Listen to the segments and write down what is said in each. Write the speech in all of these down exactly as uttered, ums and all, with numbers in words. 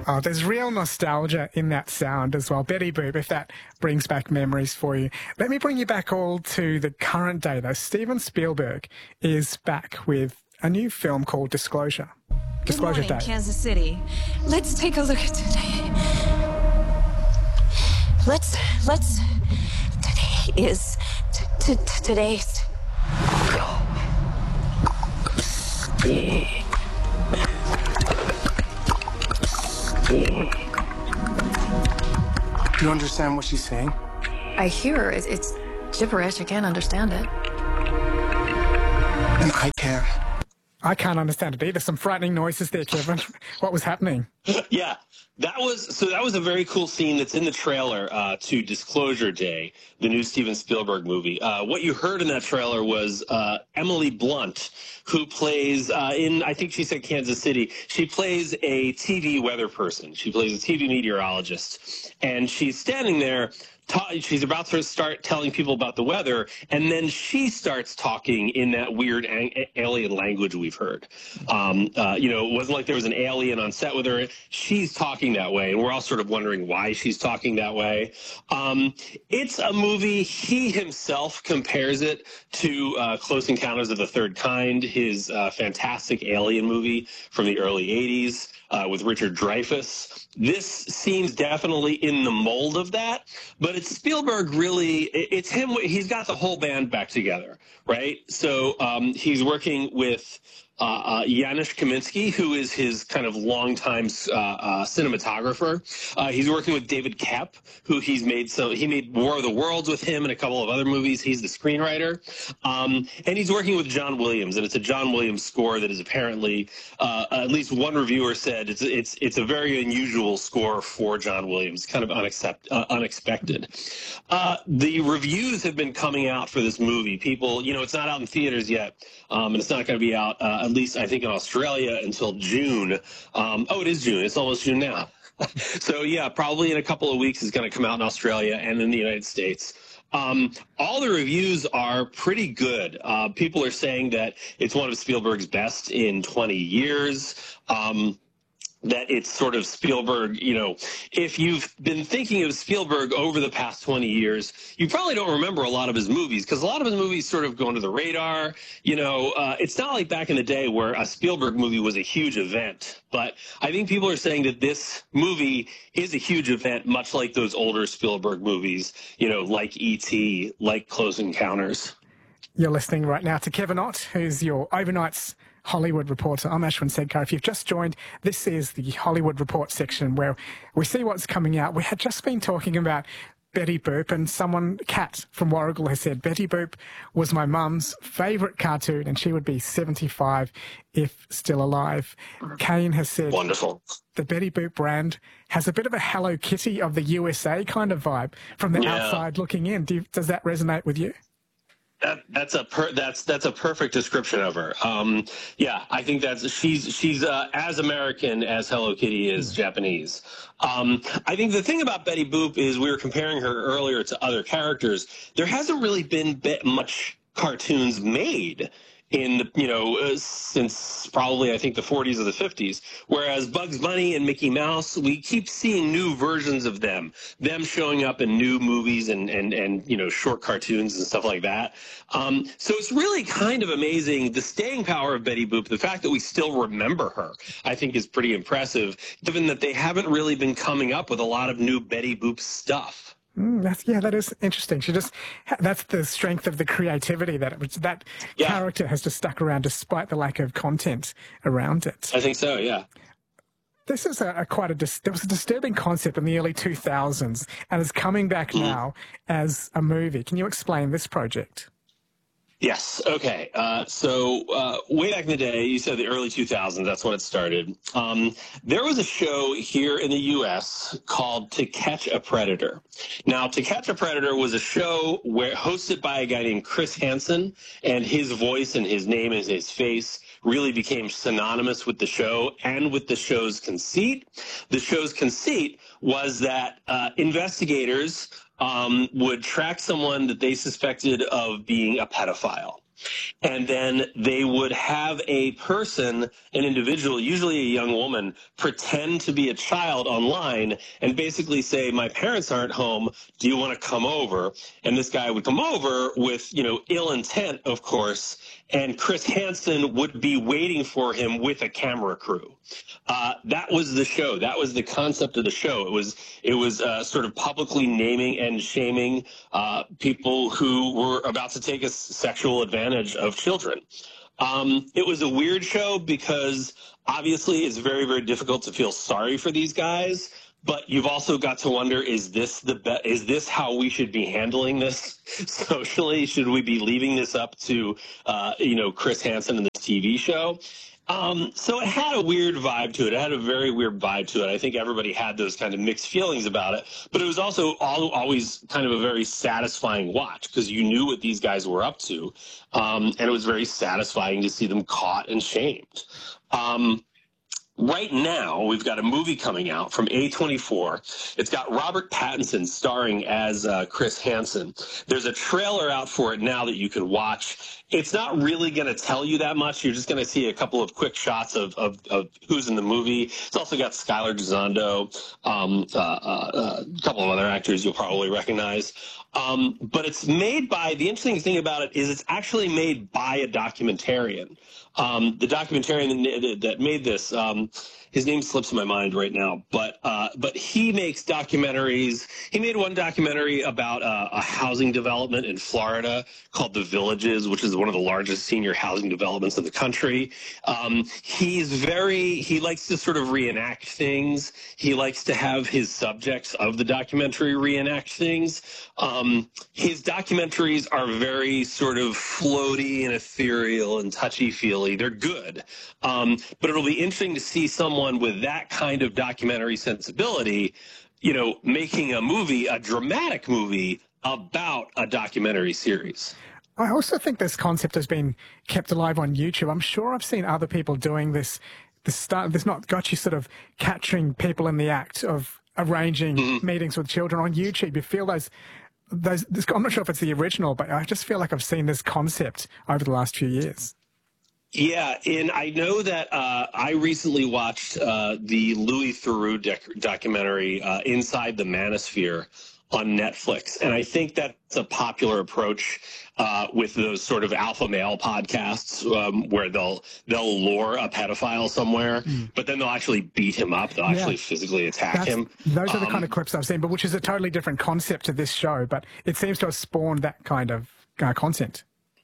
Oh, there's real nostalgia in that sound as well. Betty Boop, if that brings back memories for you. Let me bring you back all to the current day, though. Steven Spielberg is back with a new film called Disclosure. Disclosure Good morning, Day. Kansas City. Let's take a look at today. Let's, let's, today is, t t today's. Do you understand what she's saying? I hear her. It's, it's gibberish. I can't understand it. And I can. I can't understand it either. Some frightening noises there, Kevin. What was happening? Yeah, that was so. That was a very cool scene that's in the trailer uh, to Disclosure Day, the new Steven Spielberg movie. Uh, what you heard in that trailer was uh, Emily Blunt, who plays uh, in, I think she said Kansas City. She plays a T V weather person. She plays a T V meteorologist, and she's standing there. She's about to start telling people about the weather, and then she starts talking in that weird alien language we've heard. Um, uh, you know, it wasn't like there was an alien on set with her. She's talking that way, and we're all sort of wondering why she's talking that way. Um, it's a movie. He himself compares it to uh, Close Encounters of the Third Kind, his uh, fantastic alien movie from the early eighties. Uh, with Richard Dreyfuss. This seems definitely in the mold of that, but it's Spielberg really, it's him, he's got the whole band back together, right? So um, he's working with uh, uh, Janusz Kaminski, who is his kind of longtime uh, uh, cinematographer. Uh, he's working with David Koepp, who he's made some, he made War of the Worlds with him and a couple of other movies. He's the screenwriter. Um, and he's working with John Williams, and it's a John Williams score that is apparently, uh, at least one reviewer said, it's, it's, it's a very unusual score for John Williams, kind of unaccept, uh, unexpected. Uh, the reviews have been coming out for this movie. People, you know, it's not out in theaters yet, um, and it's not going to be out, uh, at least I think in Australia, until June. Um, oh, it is June. It's almost June now. So, yeah, probably in a couple of weeks it's going to come out in Australia and in the United States. Um, all the reviews are pretty good. Uh, people are saying that it's one of Spielberg's best in twenty years. Um, that it's sort of Spielberg, you know, if you've been thinking of Spielberg over the past twenty years, you probably don't remember a lot of his movies because a lot of his movies sort of go under the radar. You know, uh, it's not like back in the day where a Spielberg movie was a huge event. But I think people are saying that this movie is a huge event, much like those older Spielberg movies, you know, like E T, like Close Encounters. You're listening right now to Kevin Ott, who's your Overnight's Hollywood Reporter. I'm Ashwin Sedkar. If you've just joined, this is the Hollywood Report section where we see what's coming out. We had just been talking about Betty Boop, and someone, Kat from Warrigal, has said Betty Boop was my mum's favourite cartoon, and she would be seventy-five if still alive. Kane has said, wonderful. The Betty Boop brand has a bit of a Hello Kitty of the U S A kind of vibe from the yeah. outside looking in. Do you, does that resonate with you? That, that's a per, that's that's a perfect description of her. Um, yeah, I think that's she's she's uh, as American as Hello Kitty is Japanese. Um, I think the thing about Betty Boop is we were comparing her earlier to other characters. There hasn't really been much cartoons made in the, you know, uh, since probably I think the forties or the fifties. Whereas Bugs Bunny and Mickey Mouse, we keep seeing new versions of them, them showing up in new movies and, and, and you know, short cartoons and stuff like that. Um, so it's really kind of amazing. The staying power of Betty Boop, the fact that we still remember her, I think is pretty impressive, given that they haven't really been coming up with a lot of new Betty Boop stuff. Mm, that's, yeah, that is interesting. She just, that's the strength of the creativity that it, that yeah. character has just stuck around despite the lack of content around it. I think so, yeah. This is a, a quite a, dis, there was a disturbing concept in the early two thousands and is coming back mm. now as a movie. Can you explain this project? Yes. Okay. Uh, so uh, way back in the day, you said the early two thousands, that's when it started. Um, there was a show here in the U S called To Catch a Predator. Now, To Catch a Predator was a show where hosted by a guy named Chris Hansen, and his voice and his name and his face really became synonymous with the show and with the show's conceit. The show's conceit was that uh, investigators um, would track someone that they suspected of being a pedophile. And then they would have a person, an individual, usually a young woman, pretend to be a child online and basically say, my parents aren't home, do you want to come over? And this guy would come over with, you know, ill intent, of course, and Chris Hansen would be waiting for him with a camera crew. Uh, that was the show. That was the concept of the show. It was it was uh, sort of publicly naming and shaming uh, people who were about to take a sexual advantage of children. Um, it was a weird show because obviously it's very, very difficult to feel sorry for these guys. But you've also got to wonder, is this the be- is this how we should be handling this socially? Should we be leaving this up to, uh, you know, Chris Hansen and this T V show? Um, so it had a weird vibe to it. It had a very weird vibe to it. I think everybody had those kind of mixed feelings about it. But it was also all, always kind of a very satisfying watch because you knew what these guys were up to. Um, and it was very satisfying to see them caught and shamed. Um, Right now, we've got a movie coming out from A twenty-four. It's got Robert Pattinson starring as uh, Chris Hansen. There's a trailer out for it now that you can watch. It's not really going to tell you that much. You're just going to see a couple of quick shots of, of, of who's in the movie. It's also got Skylar Gisondo, um, uh, uh, a couple of other actors you'll probably recognize. Um, but it's made by, the interesting thing about it is it's actually made by a documentarian. Um, the documentarian that, that made this, um, his name slips in my mind right now, but uh, but he makes documentaries. He made one documentary about uh, a housing development in Florida called The Villages, which is one of the largest senior housing developments in the country. Um, he's very, he likes to sort of reenact things. He likes to have his subjects of the documentary reenact things. Um, his documentaries are very sort of floaty and ethereal and touchy-feely. They're good, um, but it'll be interesting to see someone with that kind of documentary sensibility, you know, making a movie, a dramatic movie about a documentary series. I also think this concept has been kept alive on YouTube. I'm sure I've seen other people doing this. This start, this not got you sort of capturing people in the act of arranging mm-hmm. meetings with children on YouTube. You feel those, those. This, I'm not sure if it's the original, but I just feel like I've seen this concept over the last few years. Yeah, and I know that uh, I recently watched uh, the Louis Theroux doc- documentary, uh, Inside the Manosphere, on Netflix. And I think that's a popular approach uh, with those sort of alpha male podcasts um, where they'll they'll lure a pedophile somewhere, mm. but then they'll actually beat him up. They'll yeah. actually physically attack that's, him. Those are the um, kind of clips I've seen, but which is a totally different concept to this show. But it seems to have spawned that kind of uh, content.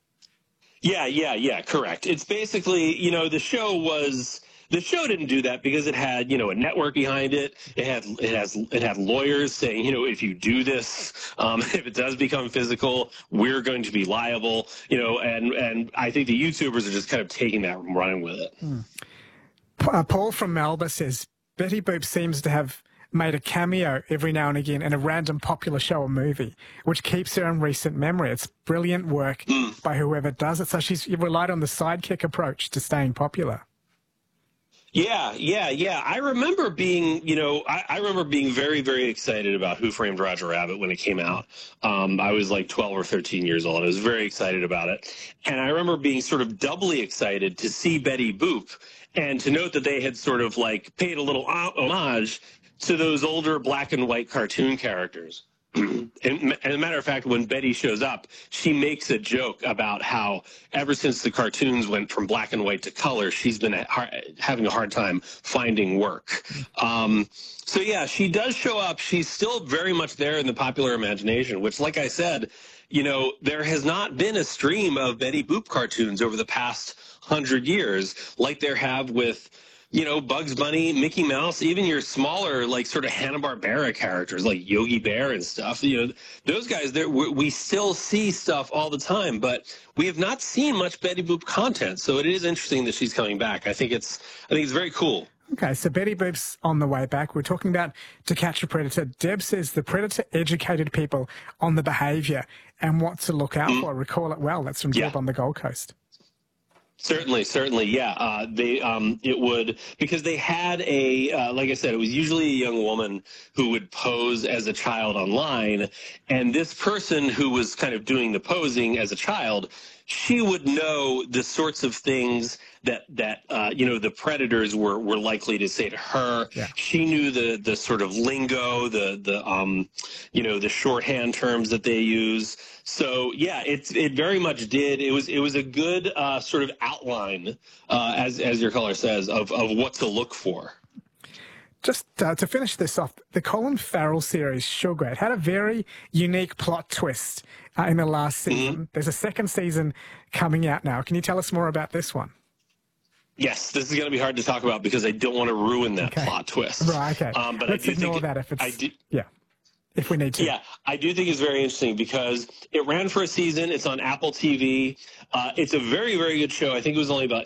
Yeah, yeah, yeah, correct. It's basically, you know, the show was, the show didn't do that because it had, you know, a network behind it. It had, it has, it had lawyers saying, you know, if you do this, um, if it does become physical, we're going to be liable, you know, and, and I think the YouTubers are just kind of taking that and running with it. Hmm. Uh, Paul from Melba says, Betty Boop seems to have made a cameo every now and again in a random popular show or movie, which keeps her in recent memory. It's brilliant work mm. by whoever does it. So she's relied on the sidekick approach to staying popular. Yeah, yeah, yeah. I remember being, you know, I, I remember being very, very excited about Who Framed Roger Rabbit when it came out. Um, I was like twelve or thirteen years old. I was very excited about it. And I remember being sort of doubly excited to see Betty Boop and to note that they had sort of like paid a little homage to those older black and white cartoon characters. and, and as a matter of fact, when Betty shows up, she makes a joke about how ever since the cartoons went from black and white to color, she's been ha- having a hard time finding work. Um, so, yeah, she does show up. She's still very much there in the popular imagination, which, like I said, you know, there has not been a stream of Betty Boop cartoons over the past hundred years like there have with, you know, Bugs Bunny, Mickey Mouse, even your smaller, like, sort of Hanna-Barbera characters like Yogi Bear and stuff. You know, those guys, we still see stuff all the time, but we have not seen much Betty Boop content. So it is interesting that she's coming back. I think it's, I think it's very cool. Okay, so Betty Boop's on the way back. We're talking about To Catch a Predator. Deb says the Predator educated people on the behaviour and what to look out mm. for. Recall it well. That's from Deb yeah. on the Gold Coast. Certainly, certainly, yeah. Uh, they, um, it would, because they had a, uh, like I said, it was usually a young woman who would pose as a child online, and this person who was kind of doing the posing as a child she would know the sorts of things that that uh, you know the predators were were likely to say to her. Yeah. She knew the the sort of lingo, the the um, you know the shorthand terms that they use. So yeah, it's it very much did. It was it was a good uh, sort of outline, uh, as as your caller says, of of what to look for. Just uh, to finish this off, the Colin Farrell series, Sugar, it had a very unique plot twist uh, in the last season. Mm-hmm. There's a second season coming out now. Can you tell us more about this one? Yes, this is going to be hard to talk about because I don't want to ruin that okay. plot twist. Right, okay. Um, but Let's I do ignore think that if it's... I do, yeah, if we need to. Yeah, I do think it's very interesting because it ran for a season. It's on Apple T V. Uh, it's a very, very good show. I think it was only about